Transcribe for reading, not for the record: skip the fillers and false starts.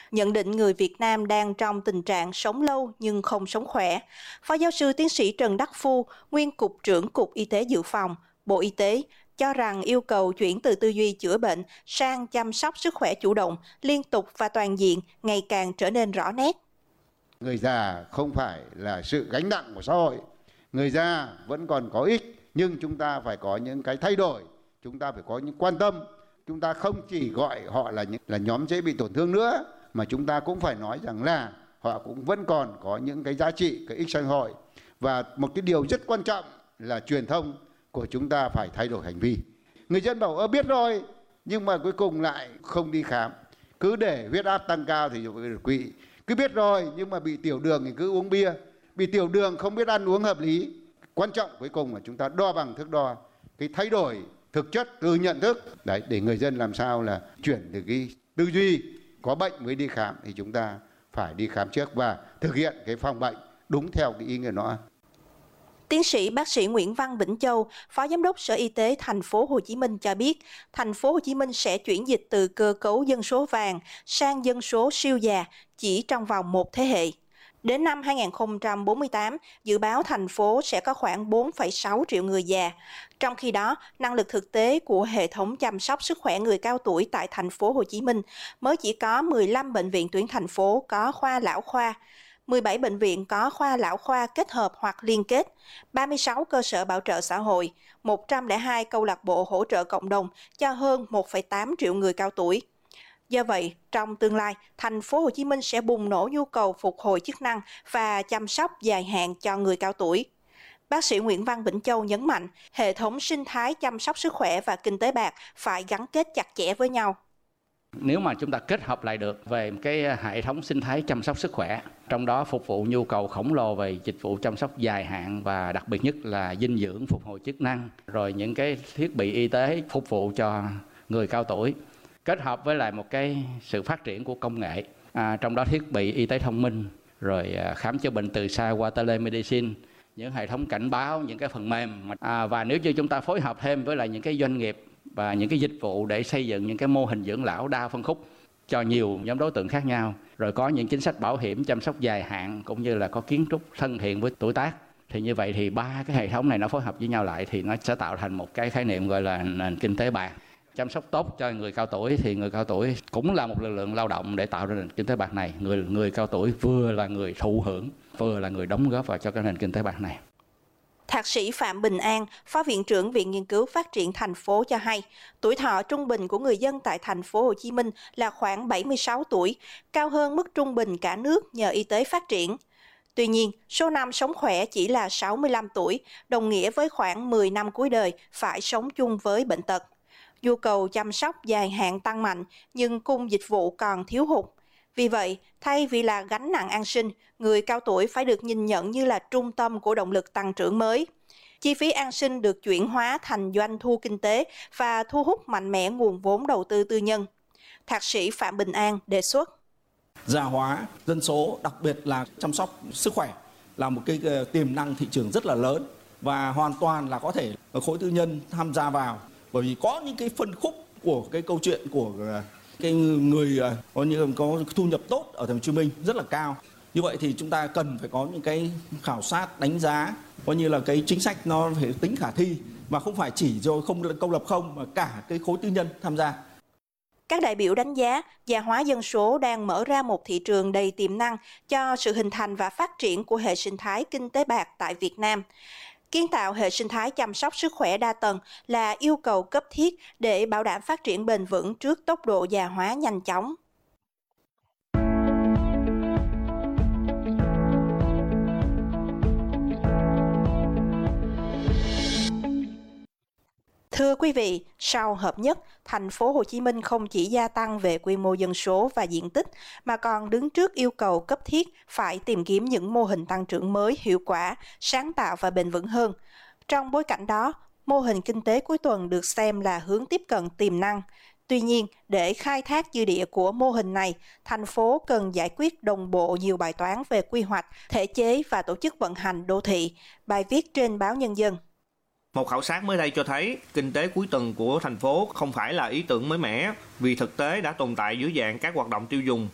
nhận định người Việt Nam đang trong tình trạng sống lâu nhưng không sống khỏe. Phó giáo sư tiến sĩ Trần Đắc Phu, nguyên Cục trưởng Cục Y tế Dự phòng, Bộ Y tế, cho rằng yêu cầu chuyển từ tư duy chữa bệnh sang chăm sóc sức khỏe chủ động, liên tục và toàn diện ngày càng trở nên rõ nét. Người già không phải là sự gánh nặng của xã hội. Người già vẫn còn có ích, nhưng chúng ta phải có những cái thay đổi, chúng ta phải có những quan tâm. Chúng ta không chỉ gọi họ là nhóm dễ bị tổn thương nữa, mà chúng ta cũng phải nói rằng là họ cũng vẫn còn có những cái giá trị, cái ích xã hội. Và một cái điều rất quan trọng là truyền thông của chúng ta phải thay đổi hành vi. Người dân bảo biết rồi, nhưng mà cuối cùng lại không đi khám. Cứ để huyết áp tăng cao thì đột quỵ. Cứ biết rồi, nhưng mà bị tiểu đường thì cứ uống bia. Bị tiểu đường không biết ăn uống hợp lý. Quan trọng cuối cùng là chúng ta đo bằng thước đo. Cái thay đổi thực chất từ nhận thức. Đấy, để người dân làm sao là chuyển từ cái tư duy có bệnh mới đi khám, thì chúng ta phải đi khám trước và thực hiện cái phòng bệnh đúng theo cái ý nghĩa nó. Tiến sĩ bác sĩ Nguyễn Văn Vĩnh Châu, Phó Giám đốc Sở Y tế Thành phố Hồ Chí Minh cho biết, Thành phố Hồ Chí Minh sẽ chuyển dịch từ cơ cấu dân số vàng sang dân số siêu già chỉ trong vòng một thế hệ. Đến năm 2048, dự báo thành phố sẽ có khoảng 4,6 triệu người già. Trong khi đó, năng lực thực tế của hệ thống chăm sóc sức khỏe người cao tuổi tại Thành phố Hồ Chí Minh mới chỉ có 15 bệnh viện tuyến thành phố có khoa lão khoa, 17 bệnh viện có khoa lão khoa kết hợp hoặc liên kết, 36 cơ sở bảo trợ xã hội, 102 câu lạc bộ hỗ trợ cộng đồng cho hơn 1,8 triệu người cao tuổi. Do vậy, trong tương lai, Thành phố Hồ Chí Minh sẽ bùng nổ nhu cầu phục hồi chức năng và chăm sóc dài hạn cho người cao tuổi. Bác sĩ Nguyễn Văn Vĩnh Châu nhấn mạnh, hệ thống sinh thái chăm sóc sức khỏe và kinh tế bạc phải gắn kết chặt chẽ với nhau. Nếu mà chúng ta kết hợp lại được về cái hệ thống sinh thái chăm sóc sức khỏe, trong đó phục vụ nhu cầu khổng lồ về dịch vụ chăm sóc dài hạn và đặc biệt nhất là dinh dưỡng, phục hồi chức năng, rồi những cái thiết bị y tế phục vụ cho người cao tuổi, kết hợp với lại một cái sự phát triển của công nghệ, trong đó thiết bị y tế thông minh, rồi khám chữa bệnh từ xa qua telemedicine, những hệ thống cảnh báo, những cái phần mềm, và nếu như chúng ta phối hợp thêm với lại những cái doanh nghiệp và những cái dịch vụ để xây dựng những cái mô hình dưỡng lão đa phân khúc cho nhiều nhóm đối tượng khác nhau, rồi có những chính sách bảo hiểm chăm sóc dài hạn cũng như là có kiến trúc thân thiện với tuổi tác, thì như vậy thì ba cái hệ thống này nó phối hợp với nhau lại thì nó sẽ tạo thành một cái khái niệm gọi là nền kinh tế bạc. Chăm sóc tốt cho người cao tuổi thì người cao tuổi cũng là một lực lượng lao động để tạo ra nền kinh tế bạc này. Người cao tuổi vừa là người thụ hưởng, vừa là người đóng góp vào cho cái nền kinh tế bạc này. Thạc sĩ Phạm Bình An, Phó Viện trưởng Viện Nghiên cứu Phát triển thành phố cho hay, tuổi thọ trung bình của người dân tại Thành phố Hồ Chí Minh là khoảng 76 tuổi, cao hơn mức trung bình cả nước nhờ y tế phát triển. Tuy nhiên, số năm sống khỏe chỉ là 65 tuổi, đồng nghĩa với khoảng 10 năm cuối đời phải sống chung với bệnh tật. Nhu cầu chăm sóc dài hạn tăng mạnh, nhưng cung dịch vụ còn thiếu hụt. Vì vậy, thay vì là gánh nặng an sinh, người cao tuổi phải được nhìn nhận như là trung tâm của động lực tăng trưởng mới. Chi phí an sinh được chuyển hóa thành doanh thu kinh tế và thu hút mạnh mẽ nguồn vốn đầu tư tư nhân. Thạc sĩ Phạm Bình An đề xuất. Già hóa dân số, đặc biệt là chăm sóc sức khỏe, là một cái tiềm năng thị trường rất là lớn và hoàn toàn là có thể khối tư nhân tham gia vào, bởi vì có những cái phân khúc của cái câu chuyện của cái người có thu nhập tốt ở Thành phố Hồ Chí Minh rất là cao. Như vậy thì chúng ta cần phải có những cái khảo sát, đánh giá, coi như là cái chính sách nó phải tính khả thi và không phải chỉ do công lập không mà cả cái khối tư nhân tham gia. Các đại biểu đánh giá, già hóa dân số đang mở ra một thị trường đầy tiềm năng cho sự hình thành và phát triển của hệ sinh thái kinh tế bạc tại Việt Nam. Kiến tạo hệ sinh thái chăm sóc sức khỏe đa tầng là yêu cầu cấp thiết để bảo đảm phát triển bền vững trước tốc độ già hóa nhanh chóng. Thưa quý vị, sau hợp nhất, Thành phố Hồ Chí Minh không chỉ gia tăng về quy mô dân số và diện tích mà còn đứng trước yêu cầu cấp thiết phải tìm kiếm những mô hình tăng trưởng mới hiệu quả, sáng tạo và bền vững hơn. Trong bối cảnh đó, mô hình kinh tế cuối tuần được xem là hướng tiếp cận tiềm năng. Tuy nhiên, để khai thác dư địa của mô hình này, thành phố cần giải quyết đồng bộ nhiều bài toán về quy hoạch, thể chế và tổ chức vận hành đô thị. Bài viết trên báo Nhân dân. Một khảo sát mới đây cho thấy kinh tế cuối tuần của thành phố không phải là ý tưởng mới mẻ vì thực tế đã tồn tại dưới dạng các hoạt động tiêu dùng